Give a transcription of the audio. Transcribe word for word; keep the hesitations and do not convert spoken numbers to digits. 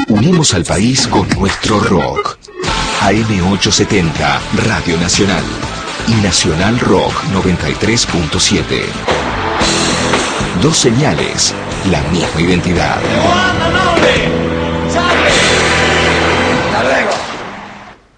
Unimos al país con nuestro rock. A M ochocientos setenta, Radio Nacional. Y Nacional Rock noventa y tres punto siete. Dos señales, la misma identidad.